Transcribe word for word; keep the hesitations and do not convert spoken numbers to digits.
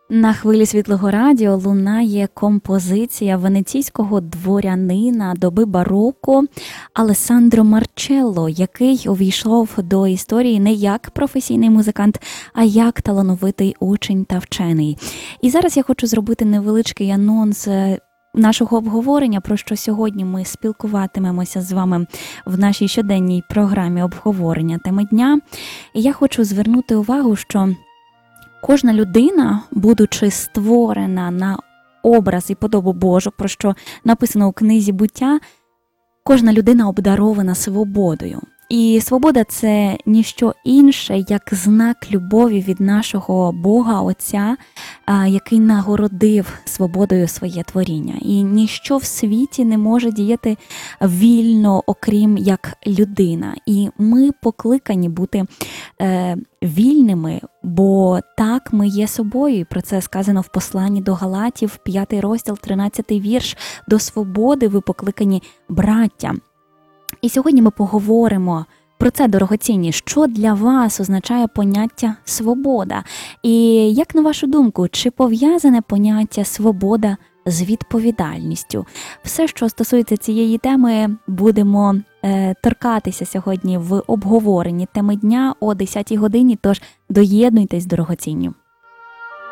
На хвилі Світлого Радіо лунає композиція венеційського дворянина доби бароко Алессандро Марчелло, який увійшов до історії не як професійний музикант, а як талановитий учень та вчений. І зараз я хочу зробити невеличкий анонс нашого обговорення, про що сьогодні ми спілкуватимемося з вами в нашій щоденній програмі обговорення теми дня. І я хочу звернути увагу, що кожна людина, будучи створена на образ і подобу Божу, про що написано у книзі «Буття», кожна людина обдарована свободою. І свобода – це ніщо інше, як знак любові від нашого Бога Отця, який нагородив свободою своє творіння. І ніщо в світі не може діяти вільно, окрім як людина. І ми покликані бути е, вільними, бо так ми є собою. І про це сказано в посланні до Галатів, п'ятий розділ, тринадцятий вірш. До свободи ви покликані, браття. І сьогодні ми поговоримо про це, дорогоцінні, що для вас означає поняття «свобода». І як, на вашу думку, чи пов'язане поняття «свобода» з відповідальністю? Все, що стосується цієї теми, будемо е, торкатися сьогодні в обговоренні теми дня о десятій годині, тож доєднуйтесь, дорогоцінні.